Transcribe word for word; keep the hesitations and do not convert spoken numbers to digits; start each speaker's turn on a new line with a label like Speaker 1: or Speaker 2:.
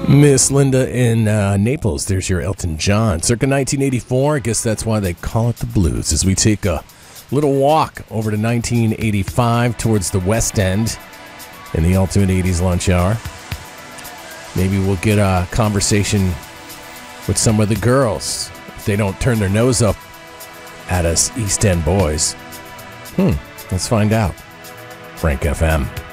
Speaker 1: Miss Linda in uh, Naples, there's your Elton John. Circa nineteen eighty-four, I guess that's why they call it the blues. As we take a little walk over to nineteen eighty-five towards the West End in the Ultimate eighties Lunch Hour. Maybe we'll get a conversation with some of the girls if they don't turn their nose up at us East End boys. Hmm, let's find out. Frank F M.